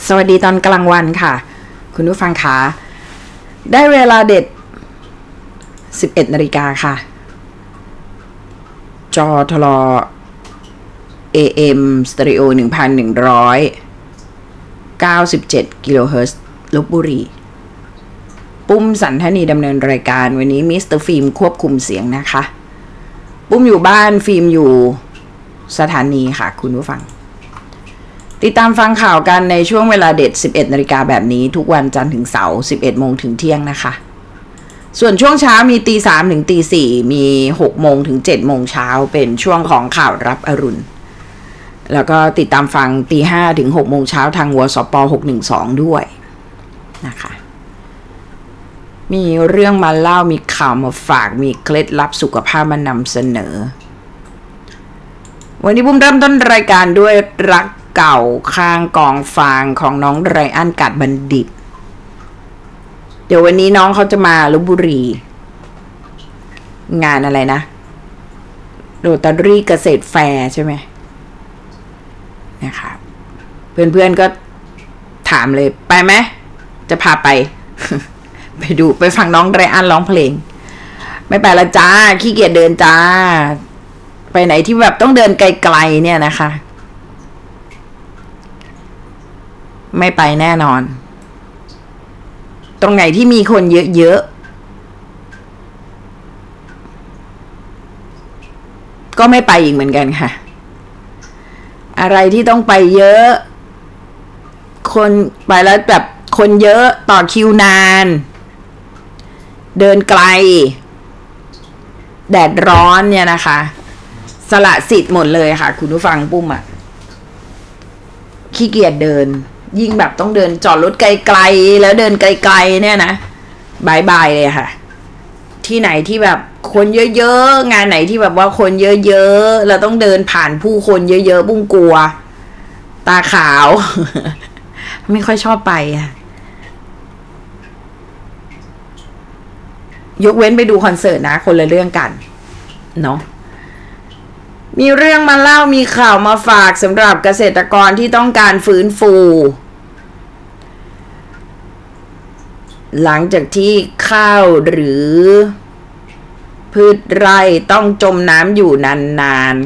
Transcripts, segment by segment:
สวัสดีตอนกลางวันค่ะคุณผู้ฟังคะได้เวลาเด็ด11 นาฬิกาค่ะจอทล AM สเตอริโอ 1,197 กิโลเฮิรตซ์ลพบุรีปุ้มสันทนีดำเนินรายการวันนี้มิสเตอร์ฟิล์มควบคุมเสียงนะคะปุ้มอยู่บ้านฟิล์มอยู่สถานีค่ะคุณผู้ฟังติดตามฟังข่าวกันในช่วงเวลาเด็ด11 นาฬิกาแบบนี้ทุกวันจันทร์ถึงเสาร์11 โมงถึงเที่ยงนะคะส่วนช่วงเช้ามีตี 3 ถึงตี 4มี6 โมงถึง7 โมงเช้าเป็นช่วงของข่าวรับอรุณแล้วก็ติดตามฟังตี 5 ถึง 6 โมงเช้าทางวสป612ด้วยนะคะมีเรื่องมาเล่ามีข่าวมาฝากมีเคล็ดลับสุขภาพมานำเสนอวันนี้ปุ้มเริ่มต้นรายการด้วยรักเก่าข้างกองฟางของน้องไรอันกัดบัณฑิตเดี๋ยววันนี้น้องเขาจะมาลพบุรีงานอะไรนะโรตารี่เกษตรแฟร์ใช่ไหมนะคะเพื่อนๆก็ถามเลยไปไหมจะพาไป ไปดูไปฟังน้องไรอันร้องเพลงไม่ไปละจ้าขี้เกียจเดินจ้าไปไหนที่แบบต้องเดินไกลๆเนี่ยนะคะไม่ไปแน่นอนตรงไหนที่มีคนเยอะๆก็ไม่ไปอีกเหมือนกันค่ะอะไรที่ต้องไปเยอะคนไปแล้วแบบคนเยอะต่อคิวนานเดินไกลแดดร้อนเนี่ยนะคะสละสิทธิ์หมดเลยค่ะคุณผู้ฟังปุ้มอ่ะขี้เกียจเดินยิ่งแบบต้องเดินจอดรถไกลๆแล้วเดินไกลๆเนี่ยนะบายเลยค่ะที่ไหนที่แบบคนเยอะๆงานไหนที่แบบว่าคนเยอะๆเราต้องเดินผ่านผู้คนเยอะๆบุ้งกลัวตาขาว ไม่ค่อยชอบไปอ่ะยกเว้นไปดูคอนเสิร์ตนะคนละเรื่องกันเนาะมีเรื่องมาเล่ามีข่าวมาฝากสำหรับเกษตรกรที่ต้องการฟื้นฟูหลังจากที่ข้าวหรือพืชไร่ต้องจมน้ำอยู่นาน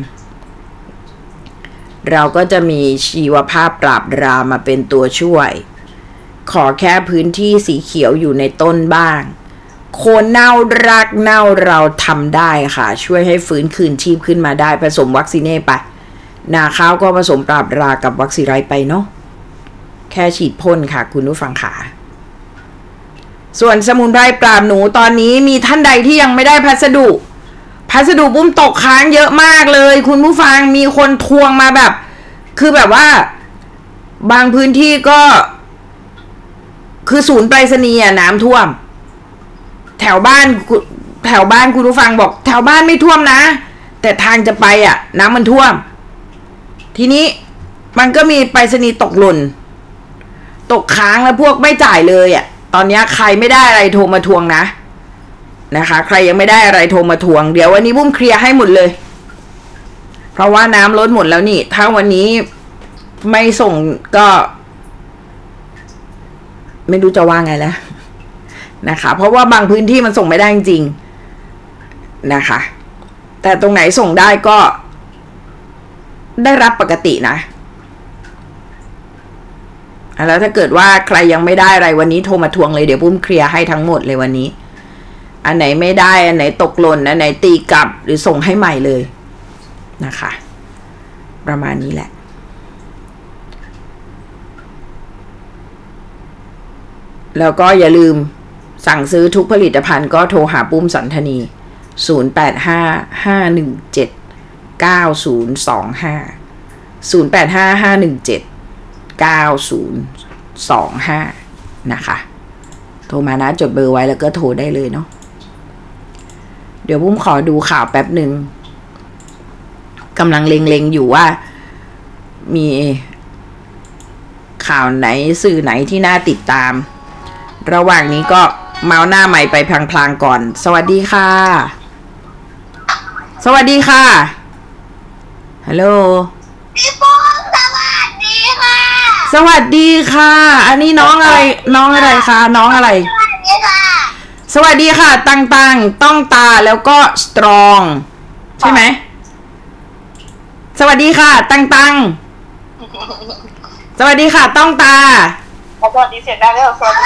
ๆเราก็จะมีชีวภาพปราบปรามมาเป็นตัวช่วยขอแค่พื้นที่สีเขียวอยู่ในต้นบ้างโคนเน่ารากเน่าเราทำได้ค่ะช่วยให้ฟื้นคืนชีพขึ้นมาได้ผสมวัคซีเน่ไปนาข้าวก็ผสมปราบรากับวัคซีไรไปเนาะแค่ฉีดพ่นค่ะคุณผู้ฟังค่ะส่วนสมุนไพรปราบหนูตอนนี้มีท่านใดที่ยังไม่ได้พัสดุปุ้มตกค้างเยอะมากเลยคุณผู้ฟังมีคนทวงมาแบบคือแบบว่าบางพื้นที่ก็คือศูนย์ไปรษณีย์น้ำท่วมแถวบ้านคุณผู้ฟังบอกแถวบ้านไม่ท่วมนะแต่ทางจะไปน้ำมันท่วมทีนี้มันก็มีไปรษณีย์ตกหล่นตกค้างแล้วพวกไม่จ่ายเลยตอนนี้ใครไม่ได้อะไรโทรมาทวงนะคะใครยังไม่ได้อะไรโทรมาทวงเดี๋ยววันนี้บุ้มเคลียร์ให้หมดเลยเพราะว่าน้ำลดหมดแล้วนี่ถ้าวันนี้ไม่ส่งก็ไม่รู้จะว่าไงแล้วนะคะเพราะว่าบางพื้นที่มันส่งไม่ได้จริงๆนะคะแต่ตรงไหนส่งได้ก็ได้รับปกตินะแล้วถ้าเกิดว่าใครยังไม่ได้อะไรวันนี้โทรมาทวงเลยเดี๋ยวปุ้มเคลียร์ให้ทั้งหมดเลยวันนี้อันไหนไม่ได้อันไหนตกหล่นอันไหนตีกลับหรือส่งให้ใหม่เลยนะคะประมาณนี้แหละแล้วก็อย่าลืมสั่งซื้อทุกผลิตภัณฑ์ก็โทรหาปุ้มสันทนี0855179025นะคะโทรมานะจดเบอร์ไว้แล้วก็โทรได้เลยเนาะเดี๋ยวปุ้มขอดูข่าวแป๊บหนึ่งกำลังเล็งๆอยู่ว่ามีข่าวไหนสื่อไหนที่น่าติดตามระหว่างนี้ก็เมาหน้าใหม่ไปพลางๆก่อนสวัสดีค่ะสวัสดีค่ะฮัลโหลพี่ปุ้มสวัสดีค่ะสวัสดีค่ะ อันนี้น้องอะไรน้องอะไรคะน้องอะไรสวัสดีค่ะตังต้องตาแล้วก็สตรองใช่ไหมสวัสดีค่ะตังสวัสดีค่ะต้องตาสวัสดีเสียงดังแล้วสวัส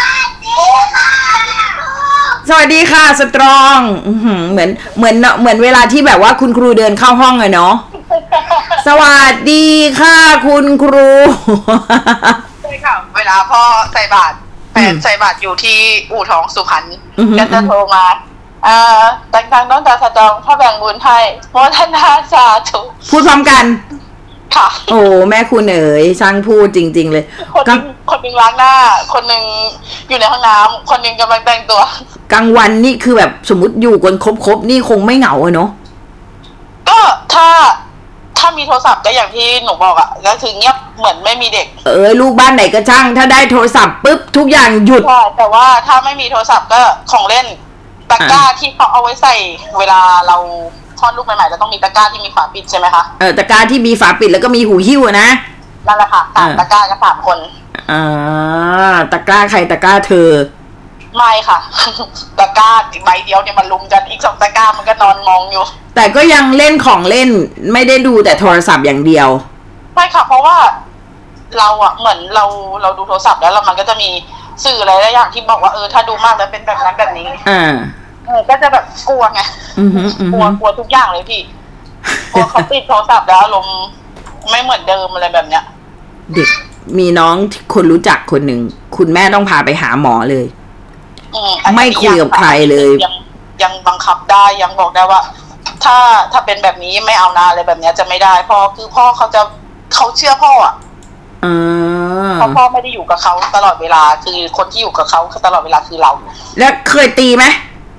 ดีค่ะสตรองเหมือนเวลาที่แบบว่าคุณครูเดินเข้าห้องอะเนาะสวัสดีค่ะคุณครูใช่ค่ะเวลาพ่อใส่บาตรแฟนใส่บาตรอยู่ที่อู่ทองสุพรรณก็จะโทรมาต่างๆต้องการสตรองพ่อแบ่งบุญให้โมทนาสาธุพูดพร้อมกันค่ะโอ้แม่คุณเอ๋ยช่างพูดจริงๆเลยคนหนึ่งล้างหน้าคนหนึ่งอยู่ในห้องน้ำคนหนึ่งกำลังแต่งตัวกลางวันนี่คือแบบสมมติอยู่กันครบนี่คงไม่เหงาอะเนาะก็ถ้ามีโทรศัพท์ก็อย่างที่หนูบอกอะก็คือเงียบเหมือนไม่มีเด็กลูกบ้านไหนก็ช่างถ้าได้โทรศัพท์ปุ๊บทุกอย่างหยุดใช่แต่ว่าถ้าไม่มีโทรศัพท์ก็ของเล่นตะกร้าที่เขาเอาไว้ใส่เวลาเราคลอดลูกใหม่ๆจะต้องมีตะกร้าที่มีฝาปิดใช่ไหมคะตะกร้าที่มีฝาปิดแล้วก็มีหูหิ้วนะนั่นแหละค่ะตะกร้าก็3 คนตะกร้าใครตะกร้าเธอไม่ค่ะตะกร้าใบเดียวเนี่ยมันลุมกันอีก2 ตะกร้ามันก็นอนมองอยู่แต่ก็ยังเล่นของเล่นไม่ได้ดูแต่โทรศัพท์อย่างเดียวใช่ค่ะเพราะว่าเราอะเหมือนเราดูโทรศัพท์แล้วมันก็จะมีสื่ออะไรหลายอย่างที่บอกว่าถ้าดูมากแล้วเป็นแบบนั้นแบบนี้ก็จะแบบกลัวไงกลัวทุกอย่างเลยพี่กลัวเขาติดโทรศัพท์แล้วอารมณ์ไม่เหมือนเดิมอะไรแบบเนี้ยเด็กมีน้องคนรู้จักคนหนึ่งคุณแม่ต้องพาไปหาหมอเลยไม่คุยกับใครเลยยังบังคับได้ยังบอกได้ว่าถ้าเป็นแบบนี้ไม่เอานาอะไรแบบนี้จะไม่ได้พ่อเขาเชื่อพ่ออ่ะเพราะพ่อไม่ได้อยู่กับเขาตลอดเวลาคือคนที่อยู่กับเขาตลอดเวลาคือเราแล้วเคยตีไหม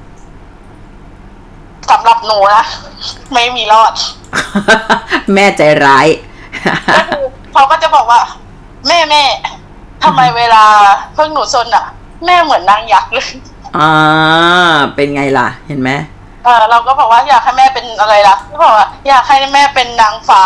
สำหรับหนูนะไม่มีรอดแม่ใจร้ายก็คือเขาก็จะบอกว่าแม่ทำไมเวลาเพิ่งหนูซนอ่ะแม่เหมือนนางยักษ์เลยเป็นไงล่ะเห็นไหมเราก็บอกว่าอยากให้แม่เป็นอะไรล่ะเขาบอกว่าอยากให้แม่เป็นนางฟ้า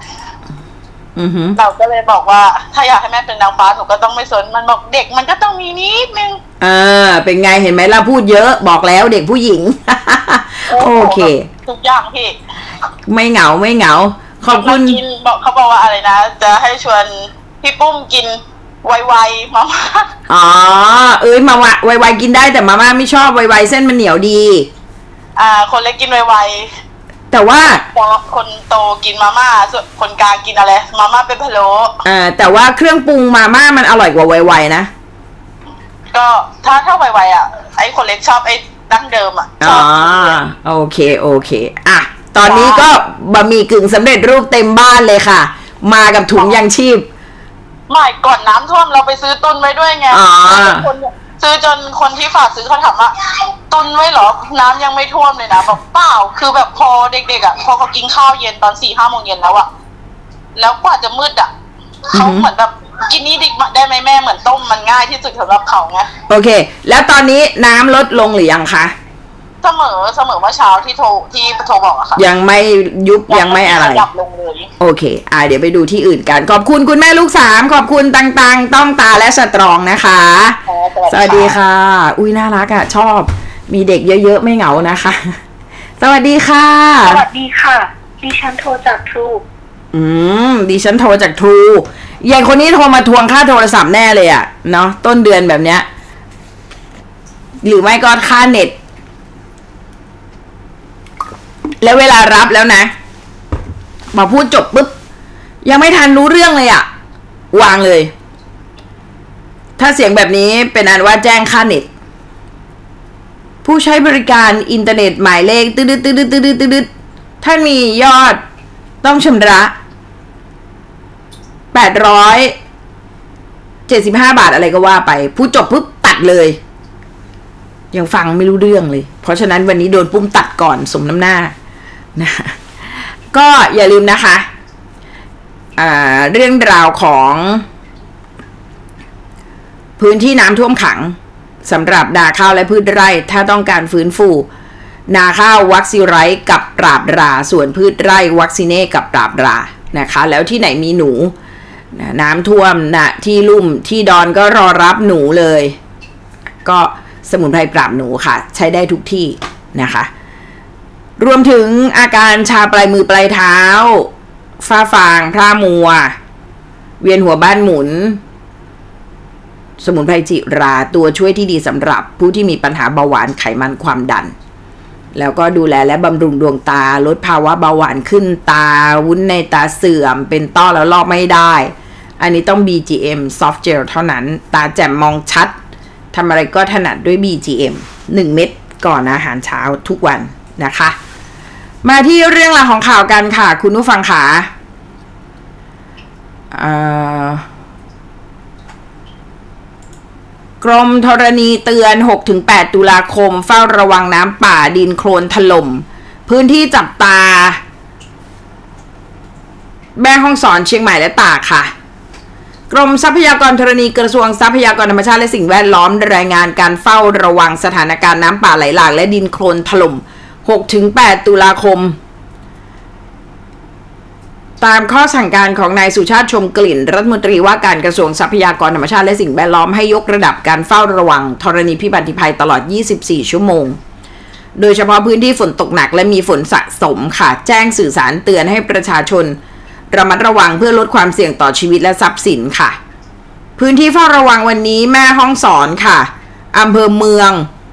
เราก็เลยบอกว่าถ้าอยากให้แม่เป็นนางฟ้าหนูก็ต้องไม่สนมันบอกเด็กมันก็ต้องมีนิดนึงเป็นไงเห็นไหมล่ะพูดเยอะบอกแล้วเด็กผู้หญิงโอเคทุกอย่างพี่ไม่เหงาขอบคุณเขาบอกว่าอะไรนะจะให้ชวนพี่ปุ้มกินไวๆมาม่ามาม่าไวๆกินได้แต่มาม่าไม่ชอบไวๆเส้นมันเหนียวดีคนเล็กกินไวๆแต่ว่าคนโตกินมาม่าส่วนคนกลางกินอะไรมาม่าเป็นพะโล้แต่ว่าเครื่องปรุงมาม่ามันอร่อยกว่าไวๆนะก็ถ้าไวๆไอ้คนเล็กชอบไอ้ดั้งเดิมชอบโอเคอ่ะตอนนี้ก็บะหมี่กึ่งสำเร็จรูปเต็มบ้านเลยค่ะมากับถุงยังชีพไม่ก่อนน้ำท่วมเราไปซื้อตุนไว้ด้วยไงซื้อจนคนที่ฝากซื้อเขาถามว่าตุนไว้เหรอน้ำยังไม่ท่วมเลยนะบอกเปล่าคือแบบพอเด็กๆพอเขากินข้าวเย็นตอน4-5 โมงเย็นแล้วแล้วกว่าจะมืดเขาเหมือนแบบกินนี้ดิได้ไหมแม่เหมือนต้มมันง่ายที่สุดสำหรับเขาไงโอเคแล้วตอนนี้น้ำลดลงหรือยังคะเสมอเมื่อเช้าที่โทรบอกอะค่ะยังไม่ยุบยังไม่อะไรดับลงเลยโอเคเดี๋ยวไปดูที่อื่นกันขอบคุณคุณแม่ลูก3ขอบคุณตังต้องตาและสตรองนะคะสวัสดีค่ะอุ้ยน่ารักอะชอบมีเด็กเยอะๆไม่เหงานะคะสวัสดีค่ะสวัสดีค่ะดิฉันโทรจากทรูดิฉันโทรจากทรูยายคนนี้โทรมาทวงค่าโทรศัพท์แน่เลยอะเนาะต้นเดือนแบบเนี้ยหรือไม่ก็ค่าเน็ตแล้วเวลารับแล้วนะมาพูดจบปุ๊บยังไม่ทันรู้เรื่องเลยอะวางเลยถ้าเสียงแบบนี้เป็นอันว่าแจ้งค่าเน็ตผู้ใช้บริการอินเทอร์เน็ตหมายเลขตืดท่านมียอดต้องชำระ875 บาทอะไรก็ว่าไปพูดจบปุ๊บตัดเลยยังฟังไม่รู้เรื่องเลยเพราะฉะนั้นวันนี้โดนปุ้มตัดก่อนสมน้ำหน้านะก็อย่าลืมนะคะเรื่องราวของพื้นที่น้ำท่วมขังสำหรับนาข้าวและพืชไร่ถ้าต้องการฟื้นฟูนาข้าววัคซีไรต์กับปราบราส่วนพืชไร่วัคซีเน่กับปราบรานะคะแล้วที่ไหนมีหนูน้ำท่วมนะที่ลุ่มที่ดอนก็รอรับหนูเลยก็สมุนไพรปราบหนูค่ะใช้ได้ทุกที่นะคะรวมถึงอาการชาปลายมือปลายเท้าฝ้าฟางพร่ามัวเวียนหัวบ้านหมุนสมุนไพรจิราตัวช่วยที่ดีสำหรับผู้ที่มีปัญหาเบาหวานไขมันความดันแล้วก็ดูแลและบำรุงดวงตาลดภาวะเบาหวานขึ้นตาวุ้นในตาเสื่อมเป็นต้อแล้วลอกไม่ได้อันนี้ต้อง BGM Soft Gel เท่านั้นตาแจ่มมองชัดทำอะไรก็ถนัดด้วย BGM 1 เม็ดก่อนอาหารเช้าทุกวันนะคะมาที่เรื่องราวของข่าวกันค่ะคุณผู้ฟังค่ะกรมธรณีเตือน 6-8 ตุลาคมเฝ้าระวังน้ำป่าดินโคลนถล่มพื้นที่จับตาแม่ฮ่องสอนเชียงใหม่และตากค่ะกรมทรัพยากรธรณีกระทรวงทรัพยากรธรรมชาติและสิ่งแวดล้อมรายงานการเฝ้าระวังสถานการณ์น้ำป่าไหลหลากและดินโคลนถล่ม 6-8 ตุลาคมตามข้อสั่งการของนายสุชาติชมกลิ่นรัฐมนตรีว่าการกระทรวงทรัพยากรธรรมชาติและสิ่งแวดล้อมให้ยกระดับการเฝ้าระวังธรณีพิบัติภัยตลอด 24 ชั่วโมงโดยเฉพาะพื้นที่ฝนตกหนักและมีฝนสะสมค่ะแจ้งสื่อสารเตือนให้ประชาชนระมัดระวังเพื่อลดความเสี่ยงต่อชีวิตและทรัพย์สินค่ะพื้นที่เฝ้าระวังวันนี้แม่ฮ่องสอนค่ะอำเภอเมือง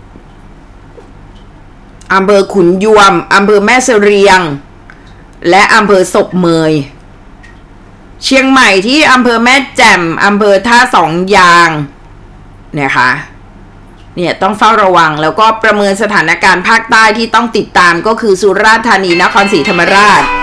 อำเภอขุนยวมอำเภอแม่เสรียงและอำเภอศพเมยเชียงใหม่ที่อำเภอแม่แจ่มอำเภอท่าสองยางนะคะเนี่ยต้องเฝ้าระวังแล้วก็ประเมินสถานการณ์ภาคใต้ที่ต้องติดตามก็คือสุราษฎร์ธานีนครศรีธรรมราช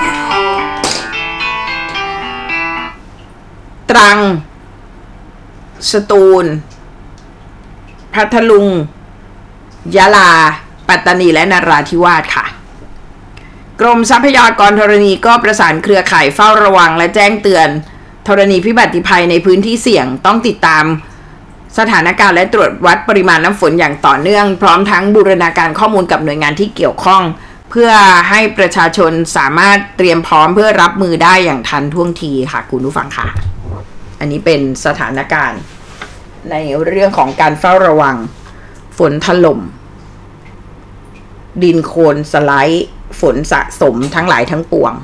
ตรังสตูลพัทลุงยะลาปัตตานีและนราธิวาสค่ะกรมทรัพยากรธรณีก็ประสานเครือข่ายเฝ้าระวังและแจ้งเตือนธรณีพิบัติภัยในพื้นที่เสี่ยงต้องติดตามสถานการณ์และตรวจวัดปริมาณน้ำฝนอย่างต่อเนื่องพร้อมทั้งบูรณาการข้อมูลกับหน่วยงานที่เกี่ยวข้องเพื่อให้ประชาชนสามารถเตรียมพร้อมเพื่อรับมือได้อย่างทันท่วงทีค่ะคุณผู้ฟังค่ะอันนี้เป็นสถานการณ์ในเรื่องของการเฝ้าระวังฝนถล่มดินโคลนสไลด์ฝนสะสมทั้งหลายทั้งปวง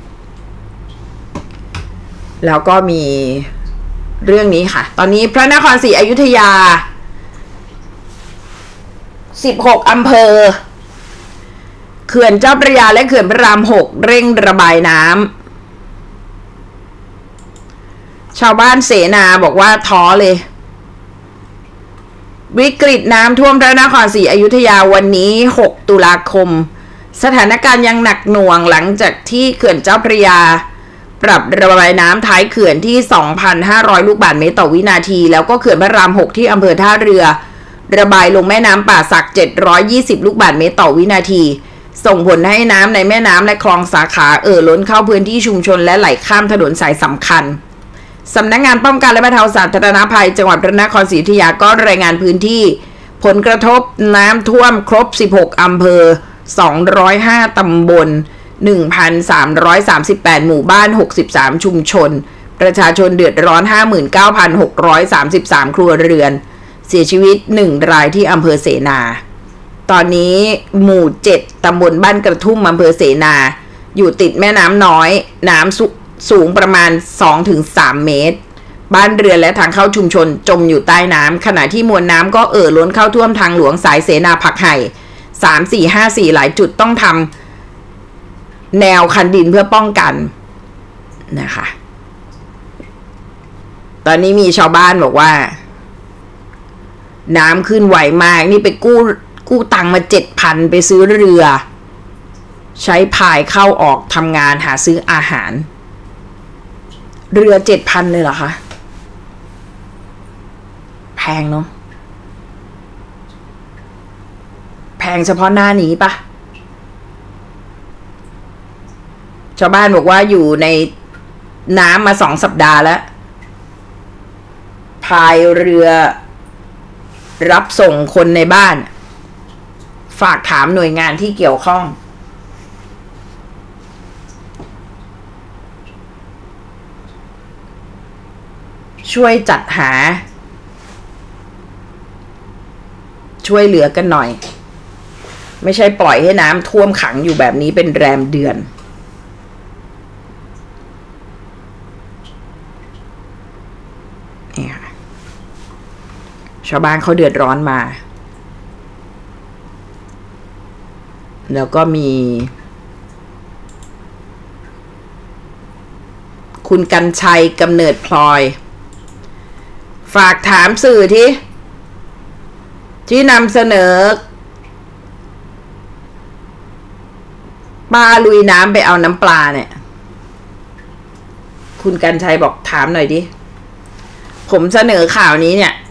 แล้วก็มีเรื่องนี้ค่ะตอนนี้พระนครศรีอยุธยา16อำเภอเขื่อนเจ้าพระยาและเขื่อนพระราม6เร่งระบายน้ำชาวบ้านเสนาบอกว่าท้อเลยวิกฤตน้ำท่วมพระนครศรีอยุธยาวันนี้6ตุลาคมสถานการณ์ยังหนักหน่วงหลังจากที่เขื่อนเจ้าพระยาปรับระบายน้ำท้ายเขื่อนที่ 2,500 ลูกบาศก์เมตรต่อวินาทีแล้วก็เขื่อนพระราม6ที่อำเภอท่าเรือระบายลงแม่น้ำป่าสัก720ลูกบาศก์เมตรต่อวินาทีส่งผลให้น้ำในแม่น้ำและคลองสาขาล้นเข้าพื้นที่ชุมชนและไหลข้ามถนนสายสำคัญสำนักงานป้องกันและบรรเทาสาธารณภัยจังหวัดพระนครศรีอยุธยาก็รายงานพื้นที่ผลกระทบน้ำท่วมครบ16อำเภอ205ตำบล 1,338 หมู่บ้าน63ชุมชนประชาชนเดือดร้อน 59,633 ครัวเรือนเสียชีวิต1รายที่อำเภอเสนาตอนนี้หมู่7ตำบลบ้านกระทุ่มอำเภอเสนาอยู่ติดแม่น้ำน้อยน้ำสูงประมาณ 2-3 เมตรบ้านเรือนและทางเข้าชุมชนจมอยู่ใต้น้ำขณะที่มวลน้ำก็ล้นเข้าท่วมทางหลวงสายเสนาผักไห่3454หลายจุดต้องทำแนวคันดินเพื่อป้องกันนะคะตอนนี้มีชาวบ้านบอกว่าน้ำขึ้นไหวมากนี่ไปกู้ตังค์มา 7,000 ไปซื้อเรือใช้พายเข้าออกทำงานหาซื้ออาหารเรือ 7,000 เลยเหรอคะแพงเนาะแพงเฉพาะหน้านี้ปะชาวบ้านบอกว่าอยู่ในน้ำมา2 สัปดาห์แล้วพายเรือรับส่งคนในบ้านฝากถามหน่วยงานที่เกี่ยวข้องช่วยจัดหาช่วยเหลือกันหน่อยไม่ใช่ปล่อยให้น้ำท่วมขังอยู่แบบนี้เป็นแรมเดือนนี่ค่ะชาวบ้านเขาเดือดร้อนมาแล้วก็มีคุณกรรชัยกำเนิดพลอยฝากถามสื่อที่นำเสนอป้าลุยน้ำไปเอาน้ำปลาเนี่ยคุณกรรชัยบอกถามหน่อยดิผมเสนอข่าวนี้เนี่ย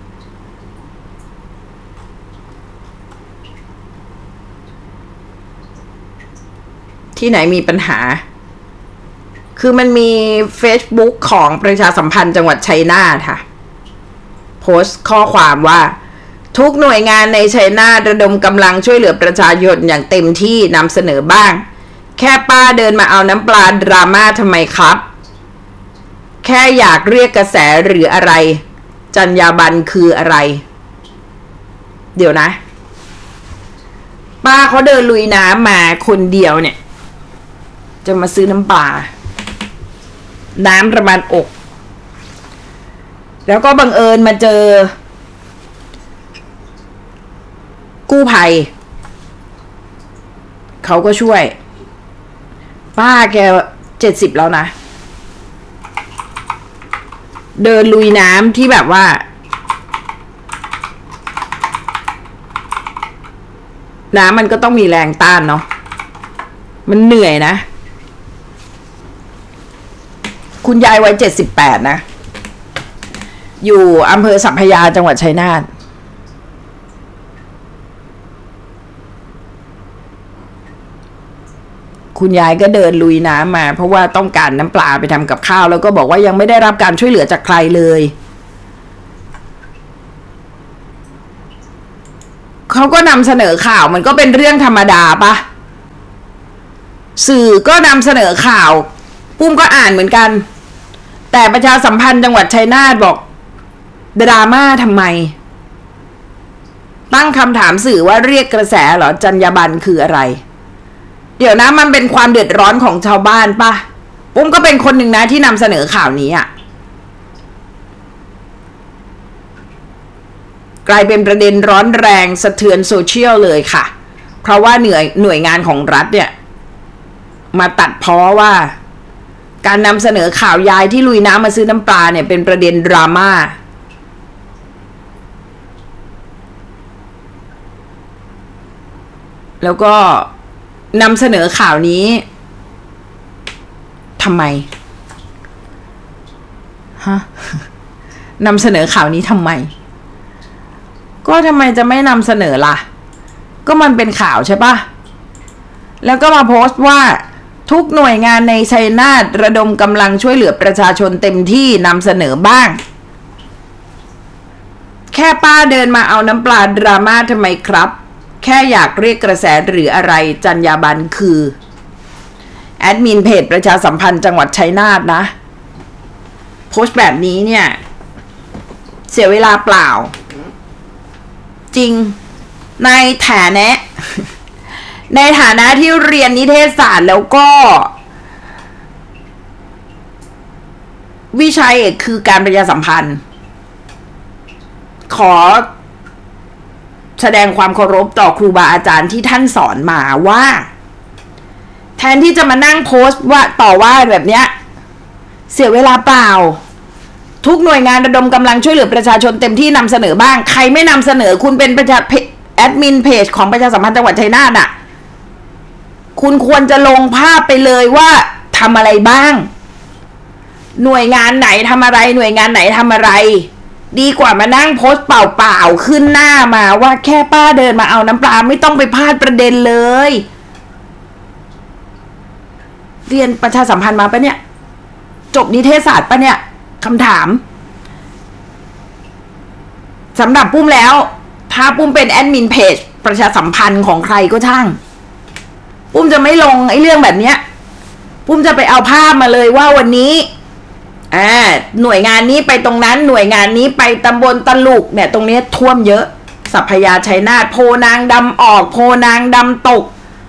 ที่ไหนมีปัญหาคือมันมี Facebook ของประชาสัมพันธ์จังหวัดชัยนาทค่ะโพสต์ข้อความว่าทุกหน่วยงานในชัยนาทระดมกำลังช่วยเหลือประชาชนอย่างเต็มที่นำเสนอบ้างแค่ป้าเดินมาเอาน้ำปลาดราม่าทำไมครับแค่อยากเรียกกระแสหรืออะไรจรรยาบรรณคืออะไรเดี๋ยวนะป้าเขาเดินลุยน้ำมาคนเดียวเนี่ยจะมาซื้อน้ำปลาน้ำประมาณอกแล้วก็บังเอิญมาเจอกู้ภัยเขาก็ช่วยป้าแก70แล้วนะเดินลุยน้ำที่แบบว่าน้ำมันก็ต้องมีแรงต้านเนาะมันเหนื่อยนะคุณยายวัย78นะอยู่อำเภอสัพพยาจังหวัดชัยนาทคุณยายก็เดินลุยน้ำมาเพราะว่าต้องการน้ำปลาไปทำกับข้าวแล้วก็บอกว่ายังไม่ได้รับการช่วยเหลือจากใครเลยเขาก็นำเสนอข่าวมันก็เป็นเรื่องธรรมดาปะสื่อก็นำเสนอข่าวปุ้มก็อ่านเหมือนกันแต่ประชาสัมพันธ์จังหวัดชัยนาทบอกดราม่าทำไมตั้งคำถามสื่อว่าเรียกกระแสเหรอจรรยาบรรณคืออะไรเดี๋ยวนะมันเป็นความเดือดร้อนของชาวบ้านปะปุ้มก็เป็นคนหนึ่งนะที่นำเสนอข่าวนี้อ่ะกลายเป็นประเด็นร้อนแรงสะเทือนโซเชียลเลยค่ะเพราะว่าหน่วยงานของรัฐเนี่ยมาตัดพ้อว่าการนำเสนอข่าวยายที่ลุยน้ำมาซื้อน้ำปลาเนี่ยเป็นประเด็นดราม่าแล้วก็นำเสนอข่าวนี้ทำไมนำเสนอข่าวนี้ทำไมก็ทำไมจะไม่นำเสนอล่ะก็มันเป็นข่าวใช่ปะแล้วก็มาโพสต์ว่าทุกหน่วยงานในชัยนาทระดมกำลังช่วยเหลือประชาชนเต็มที่นำเสนอบ้างแค่ป้าเดินมาเอาน้ำปลาดราม่าทำไมครับแค่อยากเรียกกระแสหรืออะไรจรรยาบรรณคือแอดมินเพจประชาสัมพันธ์จังหวัดชัยนาทนะโพสต์แบบนี้เนี่ยเสียเวลาเปล่าจริงในฐานะที่เรียนนิเทศศาสตร์แล้วก็วิชาเอกคือการประชาสัมพันธ์ขอแสดงความเคารพต่อครูบาอาจารย์ที่ท่านสอนมาว่าแทนที่จะมานั่งโพสต์ว่าต่อว่าแบบเนี้ยเสียเวลาเปล่าทุกหน่วยงานระดมกำลังช่วยเหลือประชาชนเต็มที่นำเสนอบ้างใครไม่นำเสนอคุณเป็นแอดมินเพจของประชาสัมพันธ์จังหวัดชัยนาทอ่ะคุณควรจะลงภาพไปเลยว่าทำอะไรบ้างหน่วยงานไหนทำอะไรหน่วยงานไหนทำอะไรดีกว่ามานั่งโพสต์เปล่าๆขึ้นหน้ามาว่าแค่ป้าเดินมาเอาน้ำปลาไม่ต้องไปพลาดประเด็นเลยเรียนประชาสัมพันธ์มาปะเนี่ยจบนิเทศศาสตร์ปะเนี่ยคำถามสำหรับปุ้มแล้วถ้าปุ้มเป็นแอดมินเพจประชาสัมพันธ์ของใครก็ช่างปุ้มจะไม่ลงไอ้เรื่องแบบเนี้ยปุ้มจะไปเอาภาพมาเลยว่าวันนี้หน่วยงานนี้ไปตรงนั้นหน่วยงานนี้ไปตำบลตะลุกเนี่ยตรงนี้ท่วมเยอะสัพพยาชัยนาทโพนางดำออกโพนางดำตก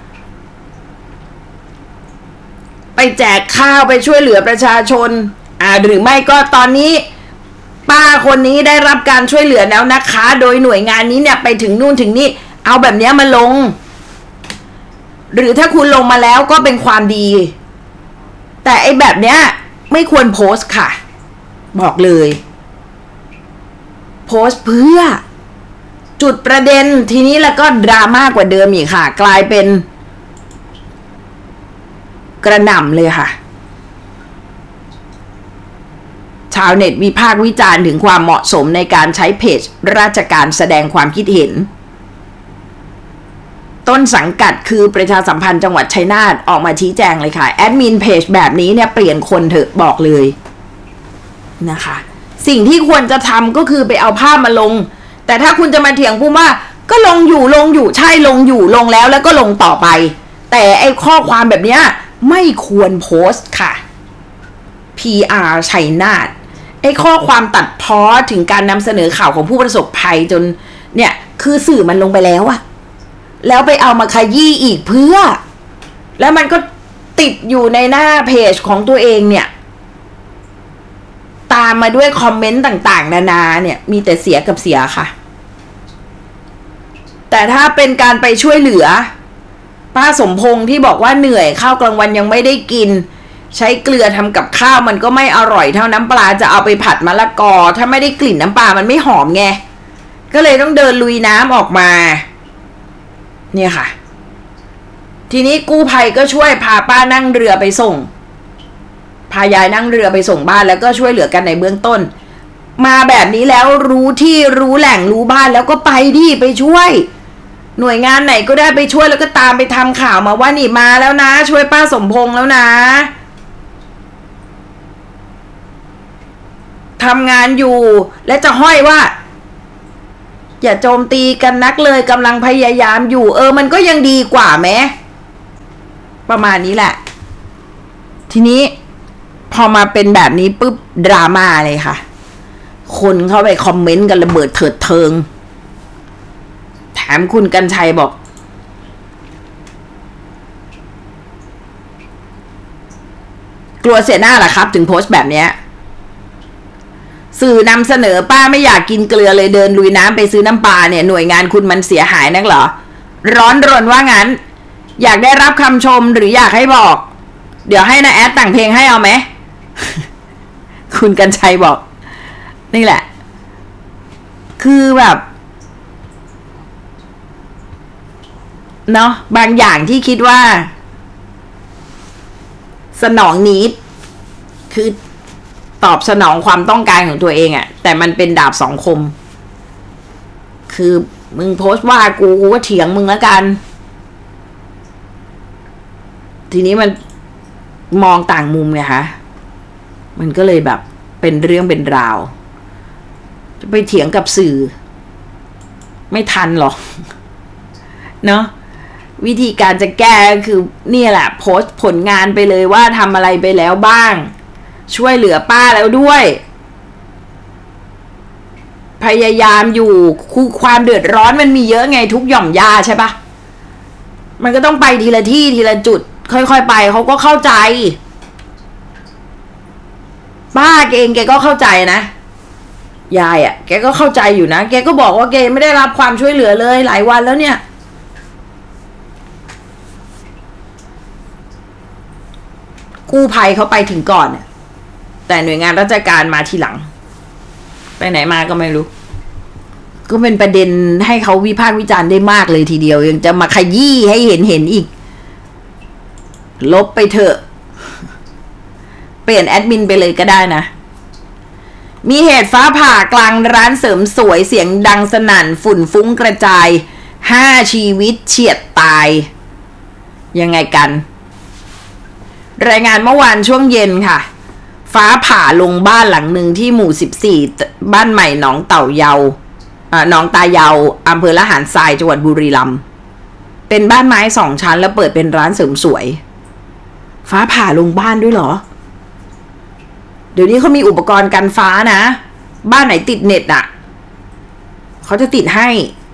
ไปแจกข้าวไปช่วยเหลือประชาชนหรือไม่ก็ตอนนี้ป้าคนนี้ได้รับการช่วยเหลือแล้วนะคะโดยหน่วยงานนี้เนี่ยไปถึงนู่นถึงนี่เอาแบบนี้มาลงหรือถ้าคุณลงมาแล้วก็เป็นความดีแต่ไอ้แบบเนี้ยไม่ควรโพสต์ค่ะบอกเลยโพสต์เพื่อจุดประเด็นทีนี้แล้วก็ดราม่ากว่าเดิมอีกค่ะกลายเป็นกระหน่ำเลยค่ะชาวเน็ตวิพากษ์วิจารณ์ถึงความเหมาะสมในการใช้เพจราชการแสดงความคิดเห็นต้นสังกัดคือประชาสัมพันธ์จังหวัดชัยนาทออกมาชี้แจงเลยค่ะแอดมินเพจแบบนี้เนี่ยเปลี่ยนคนเถอะบอกเลยนะคะสิ่งที่ควรจะทำก็คือไปเอาภาพมาลงแต่ถ้าคุณจะมาเถียงพูดว่าก็ลงอยู่ใช่ลงอยู่ลงแล้วก็ลงต่อไปแต่ไอ้ข้อความแบบเนี้ยไม่ควรโพสต์ค่ะ PR ชัยนาทไอ้ข้อความตัดพ้อถึงการนำเสนอข่าวของผู้ประสบภัยจนเนี่ยคือสื่อมันลงไปแล้วอะแล้วไปเอามาขยี้อีกเพื่อแล้วมันก็ติดอยู่ในหน้าเพจของตัวเองเนี่ยตามมาด้วยคอมเมนต์ต่างๆนานาเนี่ยมีแต่เสียกับเสียค่ะแต่ถ้าเป็นการไปช่วยเหลือป้าสมพงษ์ที่บอกว่าเหนื่อยข้าวกลางวันยังไม่ได้กินใช้เกลือทำกับข้าวมันก็ไม่อร่อยเท่าน้ำปลาจะเอาไปผัดมะละกอถ้าไม่ได้กลิ่นน้ำปลามันไม่หอมไงก็เลยต้องเดินลุยน้ำออกมาเนี่ยค่ะทีนี้กู้ภัยก็ช่วยพาป้านั่งเรือไปส่งพายายนั่งเรือไปส่งบ้านแล้วก็ช่วยเหลือกันในเบื้องต้นมาแบบนี้แล้วรู้ที่รู้แหล่งรู้บ้านแล้วก็ไปดิไปช่วยหน่วยงานไหนก็ได้ไปช่วยแล้วก็ตามไปทำข่าวมาว่านี่มาแล้วนะช่วยป้าสมพงษ์แล้วนะทำงานอยู่และจะห้อยว่าอย่าโจมตีกันนักเลยกำลังพยายามอยู่มันก็ยังดีกว่าไหมประมาณนี้แหละทีนี้พอมาเป็นแบบนี้ปุ๊บดราม่าเลยค่ะคนเข้าไปคอมเมนต์กันระเบิดเถิดเทิงแถมคุณกรรชัยบอกกลัวเสียหน้าเหรอครับถึงโพสต์แบบเนี้ยสื่อนำเสนอป้าไม่อยากกินเกลือเลยเดินลุยน้ำไปซื้อน้ำปลาเนี่ยหน่วยงานคุณมันเสียหายนักเหรอร้อนรนว่างั้นอยากได้รับคำชมหรืออยากให้บอกเดี๋ยวให้นะแอดแต่งเพลงให้เอาไหม คุณกรรชัยบอกนี่แหละคือแบบเนาะบางอย่างที่คิดว่าสนองนิดคือตอบสนองความต้องการของตัวเองอะแต่มันเป็นดาบสองคมคือมึงโพสต์ว่ากูก็เถียงมึงแล้วกันทีนี้มันมองต่างมุมไงคะมันก็เลยแบบเป็นเรื่องเป็นราวจะไปเถียงกับสื่อไม่ทันหรอกเนาะวิธีการจะแก้คือนี่แหละโพสต์ผลงานไปเลยว่าทำอะไรไปแล้วบ้างช่วยเหลือป้าแล้วด้วยพยายามอยู่คือความเดือดร้อนมันมีเยอะไงทุกหย่อมย่าใช่ปะมันก็ต้องไปทีละที่ทีละจุดค่อยๆไปเขาก็เข้าใจป้าเองแกก็เข้าใจนะยายอ่ะแกก็เข้าใจอยู่นะแกก็บอกว่าแกไม่ได้รับความช่วยเหลือเลยหลายวันแล้วเนี่ยกู้ภัยเขาไปถึงก่อนแต่หน่วยงานราชการมาทีหลังไปไหนมาก็ไม่รู้ก็เป็นประเด็นให้เขาวิพากษ์วิจารณ์ได้มากเลยทีเดียวยังจะมาขยี้ให้เห็นอีกลบไปเถอะเปลี่ยนแอดมินไปเลยก็ได้นะมีเหตุฟ้าผ่ากลางร้านเสริมสวยเสียงดังสนั่นฝุ่นฟุ้งกระจาย5 ชีวิตเฉียดตายยังไงกันรายงานเมื่อวานช่วงเย็นค่ะฟ้าผ่าลงบ้านหลังหนึ่งที่หมู่14บ้านใหม่หนองเต่าเยาหนองตาเยาอำเภอละหารทรายจังหวัดบุรีรัมย์เป็นบ้านไม้2 ชั้นแล้วเปิดเป็นร้านเสริมสวยฟ้าผ่าลงบ้านด้วยเหรอเดี๋ยวนี้เขามีอุปกรณ์กันฟ้านะบ้านไหนติดเน็ตอ่ะเขาจะติดให้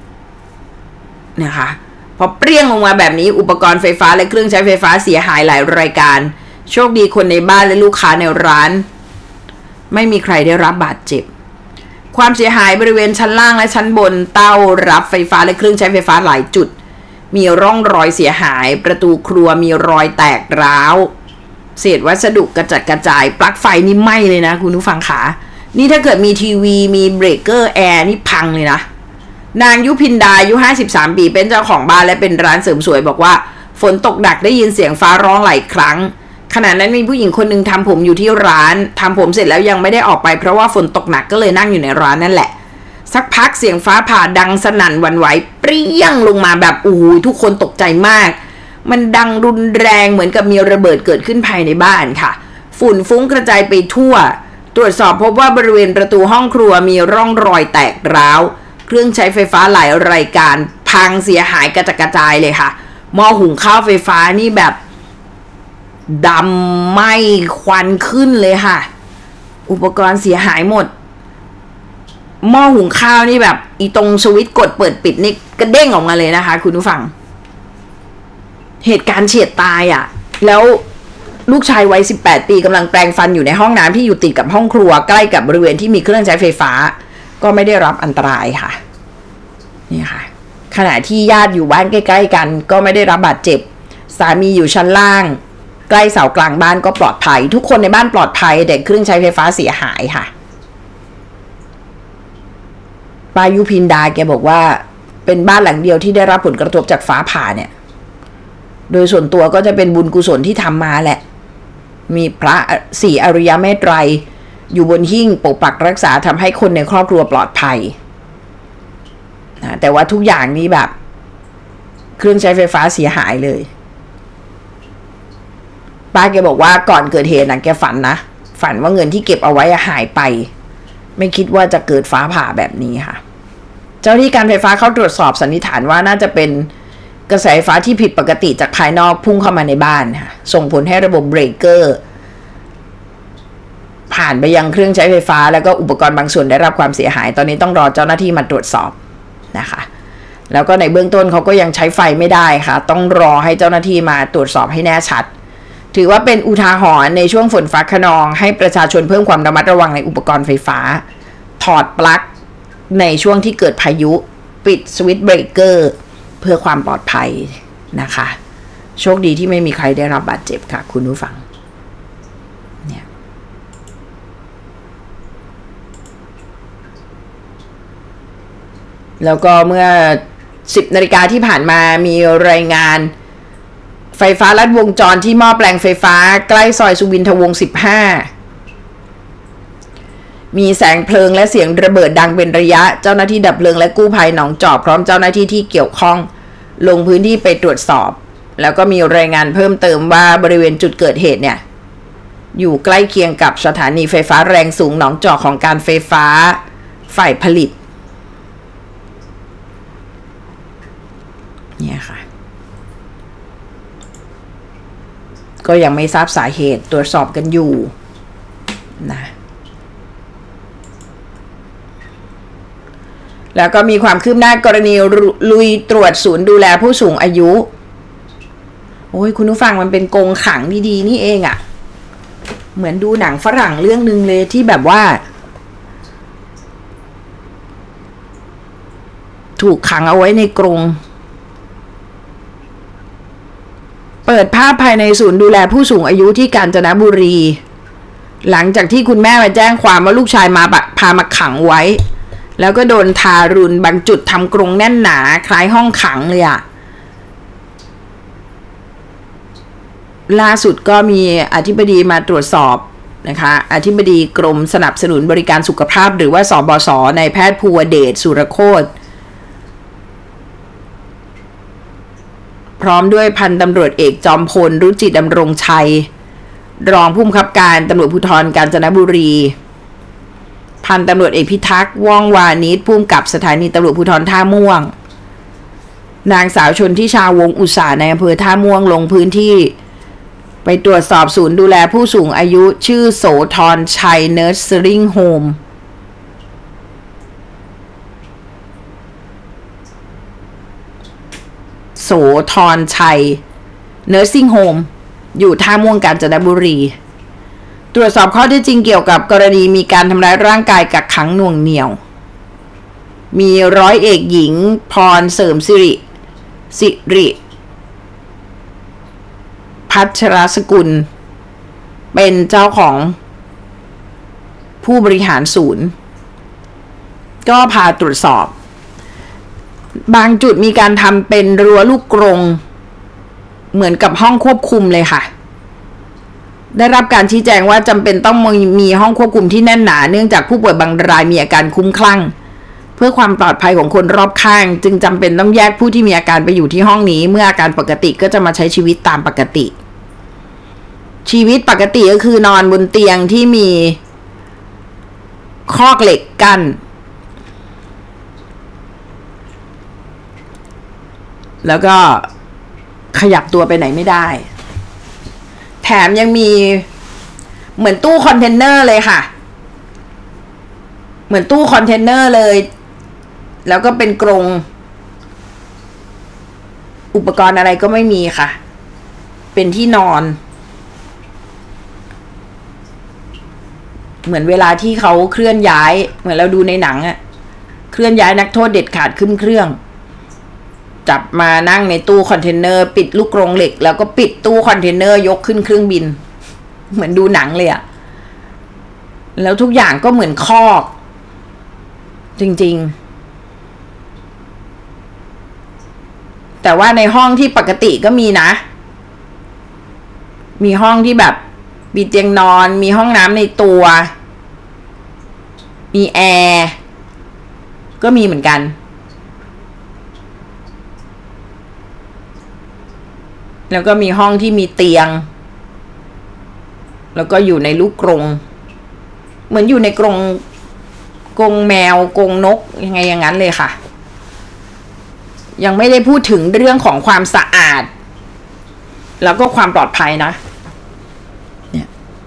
นะคะพอเปรี้ยงลงมาแบบนี้อุปกรณ์ไฟฟ้าและเครื่องใช้ไฟฟ้าเสียหายหลายรายการโชคดีคนในบ้านและลูกค้าในร้านไม่มีใครได้รับบาดเจ็บความเสียหายบริเวณชั้นล่างและชั้นบนเต้ารับไฟฟ้าและเครื่องใช้ไฟฟ้าหลายจุดมีร่องรอยเสียหายประตูครัวมีรอยแตกร้าวเศษวัสดุกระจัดกระจายปลั๊กไฟนี่ไหม้เลยนะคุณผู้ฟังขานี่ถ้าเกิดมีทีวีมีเบรกเกอร์แอร์นี่พังเลยนะนางยุพินดาอายุ53ปีเป็นเจ้าของบ้านและเป็นร้านเสริมสวยบอกว่าฝนตกหนักได้ยินเสียงฟ้าร้องหลายครั้งขณะนั้นมีผู้หญิงคนหนึ่งทำผมอยู่ที่ร้านทำผมเสร็จแล้วยังไม่ได้ออกไปเพราะว่าฝนตกหนักก็เลยนั่งอยู่ในร้านนั่นแหละสักพักเสียงฟ้าผ่าดังสนั่นหวั่นไหวเปรี้ยงลงมาแบบโอ้โหทุกคนตกใจมากมันดังรุนแรงเหมือนกับมีระเบิดเกิดขึ้นภายในบ้านค่ะฝุ่นฟุ้งกระจายไปทั่วตรวจสอบพบว่าบริเวณประตูห้องครัวมีร่องรอยแตกร้าวเครื่องใช้ไฟฟ้าหลายรายการพังเสียหายกระจัดกระจายเลยค่ะหม้อหุงข้าวไฟฟ้านี่แบบดำไหม้ควันขึ้นเลยค่ะอุปกรณ์เสียหายหมดหม้อหุงข้าวนี่แบบอีตรงสวิตช์กดเปิดปิดนี่กระเด้งออกมาเลยนะคะคุณผู้ฟังเหตุการณ์เฉียดตายอ่ะแล้วลูกชายวัย18ปีกำลังแปรงฟันอยู่ในห้องน้ำที่อยู่ติดกับห้องครัวใกล้กับบริเวณที่มีเครื่องใช้ไฟฟ้าก็ไม่ได้รับอันตรายค่ะนี่ค่ะขณะที่ญาติอยู่บ้านใกล้ๆกันก็ไม่ได้รับบาดเจ็บสามีอยู่ชั้นล่างใกล้เสากลางบ้านก็ปลอดภัยทุกคนในบ้านปลอดภัยแต่เครื่องใช้ไฟฟ้าเสียหายค่ะป้ายุพินดาแกบอกว่าเป็นบ้านหลังเดียวที่ได้รับผลกระทบจากฟ้าผ่าเนี่ยโดยส่วนตัวก็จะเป็นบุญกุศลที่ทำมาแหละมีพระสี่อริยเมตไตรอยู่บนหิ้งปกปักรักษาทำให้คนในครอบครัวปลอดภัยนะแต่ว่าทุกอย่างนี้แบบเครื่องใช้ไฟฟ้าเสียหายเลยป้าแกบอกว่าก่อนเกิดเหตุนะแกฝันว่าเงินที่เก็บเอาไว้หายไปไม่คิดว่าจะเกิดฟ้าผ่าแบบนี้ค่ะเจ้าหน้าที่การไฟฟ้าเข้าตรวจสอบสันนิษฐานว่าน่าจะเป็นกระแสไฟฟ้าที่ผิดปกติจากภายนอกพุ่งเข้ามาในบ้านค่ะส่งผลให้ระบบเบรกเกอร์ผ่านไปยังเครื่องใช้ไฟฟ้าแล้วก็อุปกรณ์บางส่วนได้รับความเสียหายตอนนี้ต้องรอเจ้าหน้าที่มาตรวจสอบนะคะแล้วก็ในเบื้องต้นเขาก็ยังใช้ไฟไม่ได้ค่ะต้องรอให้เจ้าหน้าที่มาตรวจสอบให้แน่ชัดถือว่าเป็นอุทาหรณ์ในช่วงฝนฟ้าคะนองให้ประชาชนเพิ่มความระมัดระวังในอุปกรณ์ไฟฟ้าถอดปลั๊กในช่วงที่เกิดพายุปิดสวิตช์เบรกเกอร์เพื่อความปลอดภัยนะคะโชคดีที่ไม่มีใครได้รับบาดเจ็บค่ะคุณผู้ฟังเนี่ยแล้วก็เมื่อ 10 นาฬิกาที่ผ่านมามีรายงานไฟฟ้าลัดวงจรที่หม้อแปลงไฟฟ้าใกล้ซอยสุวินทวงศ์15มีแสงเพลิงและเสียงระเบิดดังเป็นระยะเจ้าหน้าที่ดับเพลิงและกู้ภัยหนองจอกพร้อมเจ้าหน้าที่ที่เกี่ยวข้องลงพื้นที่ไปตรวจสอบแล้วก็มีรายงานเพิ่มเติมว่าบริเวณจุดเกิดเหตุเนี่ยอยู่ใกล้เคียงกับสถานีไฟฟ้าแรงสูงหนองจอกของการไฟฟ้าฝ่ายผลิตเนี่ยค่ะก็ยังไม่ทราบสาเหตุตรวจสอบกันอยู่นะแล้วก็มีความคืบหน้ากรณีลุยตรวจศูนย์ดูแลผู้สูงอายุโอ้ยคุณผู้ฟังมันเป็นกรงขังดีๆนี่เองอะเหมือนดูหนังฝรั่งเรื่องนึงเลยที่แบบว่าถูกขังเอาไว้ในกรงเปิดภาพภายในศูนย์ดูแลผู้สูงอายุที่กาญจนบุรีหลังจากที่คุณแม่มาแจ้งความว่าลูกชายพามาขังไว้แล้วก็โดนทารุณบางจุดทำกรงแน่นหนาคล้ายห้องขังเลยอะล่าสุดก็มีอธิบดีมาตรวจสอบนะคะอธิบดีกรมสนับสนุนบริการสุขภาพหรือว่าสบศนายแพทย์ภูวเดชสุรโคตรพร้อมด้วยพันตำรวจเอกจอมพลรุจิดำรงชัยรองผู้บังคับการตำรวจภูธรกาญจนบุรีพันตำรวจเอกพิทักษ์ว่องวานิชผู้กำกับสถานีตำรวจภูธรท่าม่วงนางสาวชนทิชาวงศ์อุตสาหในอำเภอท่าม่วงลงพื้นที่ไปตรวจสอบศูนย์ดูแลผู้สูงอายุชื่อโสธรชัยเนิร์สเซอริงโฮมโสธรชัยเนิร์สซิ่งโฮมอยู่ท่าม่วงกาญจนบุรีตรวจสอบข้อเท็จจริงเกี่ยวกับกรณีมีการทำร้ายร่างกายกักขังหน่วงเหนี่ยวมีร้อยเอกหญิงพรเสริมสิริพัชรสกุลเป็นเจ้าของผู้บริหารศูนย์ก็พาตรวจสอบบางจุดมีการทำเป็นรั้วลูกกรงเหมือนกับห้องควบคุมเลยค่ะได้รับการชี้แจงว่าจำเป็นต้องมีห้องควบคุมที่แน่นหนาเนื่องจากผู้ป่วยบางรายมีอาการคลุ้มคลั่งเพื่อความปลอดภัยของคนรอบข้างจึงจำเป็นต้องแยกผู้ที่มีอาการไปอยู่ที่ห้องนี้เมื่ออาการปกติก็จะมาใช้ชีวิตตามปกติชีวิตปกติก็คือนอนบนเตียงที่มีคอกเหล็กกั้นแล้วก็ขยับตัวไปไหนไม่ได้แถมยังมีเหมือนตู้คอนเทนเนอร์เลยค่ะเหมือนตู้คอนเทนเนอร์เลยแล้วก็เป็นกรงอุปกรณ์อะไรก็ไม่มีค่ะเป็นที่นอนเหมือนเวลาที่เขาเคลื่อนย้ายเหมือนเราดูในหนังอะเคลื่อนย้ายนักโทษเด็ดขาดขึ้นเครื่องจับมานั่งในตู้คอนเทนเนอร์ปิดลูกกรงเหล็กแล้วก็ปิดตู้คอนเทนเนอร์ยกขึ้นเครื่องบินเหมือนดูหนังเลยอะแล้วทุกอย่างก็เหมือนคอกจริงๆแต่ว่าในห้องที่ปกติก็มีนะมีห้องที่แบบมีเตียงนอนมีห้องน้ำในตัวมีแอร์ก็มีเหมือนกันแล้วก็มีห้องที่มีเตียงแล้วก็อยู่ในลูกกรงเหมือนอยู่ในกรงแมวกรงนกยังไงอย่างนั้นเลยค่ะยังไม่ได้พูดถึงเรื่องของความสะอาดแล้วก็ความปลอดภัยนะ